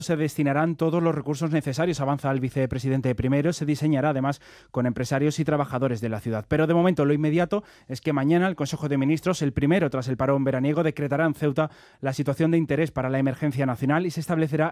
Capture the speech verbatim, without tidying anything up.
se destinarán todos los recursos necesarios, avanza el vicepresidente primero. Se diseñará además con empresarios y trabajadores de la ciudad. Pero de momento lo inmediato es que mañana el Consejo de Ministros, el primero tras el parón veraniego, decretará en Ceuta la situación de interés para la emergencia nacional y se establecerá